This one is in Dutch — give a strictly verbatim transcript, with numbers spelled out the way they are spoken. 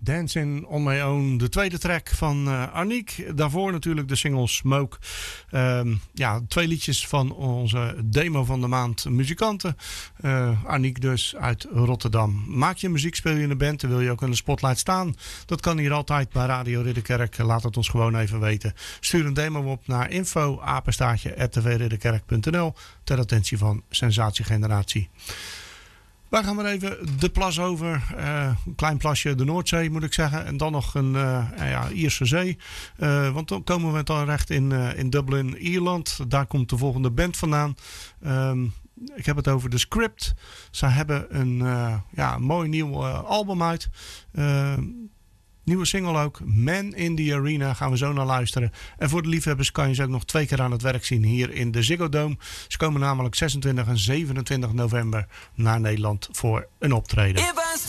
Dancing on My Own, de tweede track van uh, Aniek. Daarvoor natuurlijk de single Smoke. Um, ja, twee liedjes van onze demo van de maand muzikanten. Uh, Aniek dus uit Rotterdam. Maak je muziek, speel je in een band en wil je ook in de spotlight staan? Dat kan hier altijd bij Radio Ridderkerk. Laat het ons gewoon even weten. Stuur een demo op naar info apenstaartje at t v ridderkerk punt n l ter attentie van Sensatiegeneratie. Wij gaan maar even de plas over. Uh, een klein plasje de Noordzee moet ik zeggen. En dan nog een uh, ja, Ierse zee. Uh, want dan komen we dan recht in, uh, in Dublin, Ierland. Daar komt de volgende band vandaan. Um, ik heb het over The Script. Ze hebben een, uh, ja, een mooi nieuw uh, album uit. Uh, Nieuwe single ook. Man in the Arena. Gaan we zo naar luisteren. En voor de liefhebbers kan je ze ook nog twee keer aan het werk zien hier in de Ziggo Dome. Ze komen namelijk zesentwintig en zevenentwintig november naar Nederland voor een optreden.